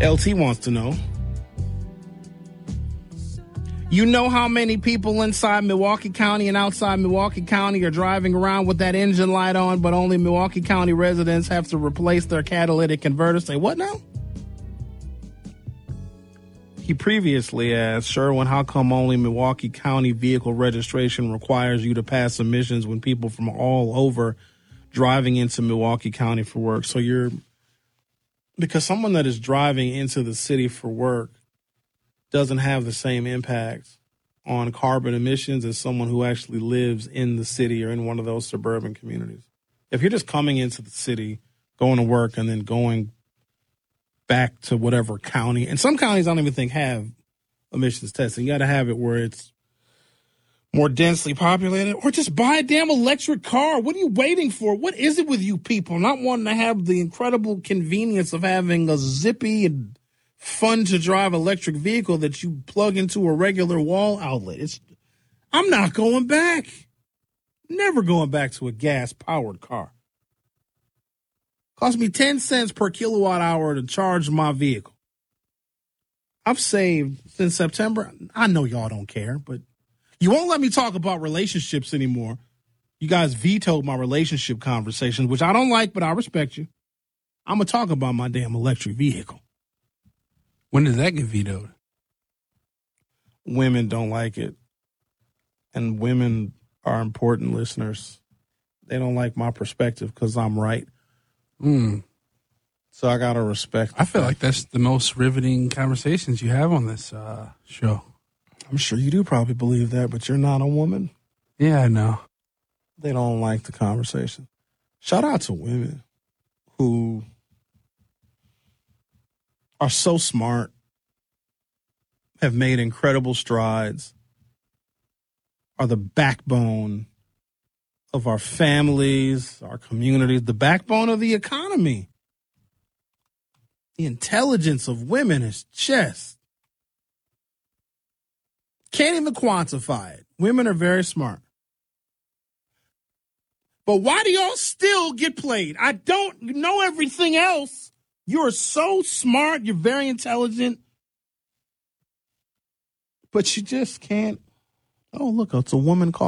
LT wants to know. You know how many people inside Milwaukee County and outside Milwaukee County are driving around with that engine light on, but only Milwaukee County residents have to replace their catalytic converter? Say, what now? He previously asked, Sherwin, how come only Milwaukee County vehicle registration requires you to pass emissions when people from all over driving into Milwaukee County for work? So because someone that is driving into the city for work doesn't have the same impact on carbon emissions as someone who actually lives in the city or in one of those suburban communities. If you're just coming into the city, going to work, and then going back to whatever county, and some counties I don't even think have emissions testing. You got to have it where it's more densely populated, or just buy a damn electric car. What are you waiting for? What is it with you people not wanting to have the incredible convenience of having a zippy and fun to drive electric vehicle that you plug into a regular wall outlet? I'm not going back. Never going back to a gas powered car. Cost me 10 cents per kilowatt hour to charge my vehicle. I've saved since September. I know y'all don't care, but you won't let me talk about relationships anymore. You guys vetoed my relationship conversations, which I don't like, but I respect you. I'm going to talk about my damn electric vehicle. When did that get vetoed? Women don't like it. And women are important listeners. They don't like my perspective because I'm right. So I got to respect. I feel like that's the most riveting conversations you have on this show. I'm sure you do probably believe that, but you're not a woman. Yeah, I know. They don't like the conversation. Shout out to women who are so smart, have made incredible strides, are the backbone of our families, our communities, the backbone of the economy. The intelligence of women is just, can't even quantify it. Women are very smart. But why do y'all still get played? I don't know everything else. You're so smart. You're very intelligent. But you just can't. Oh, look, it's a woman called.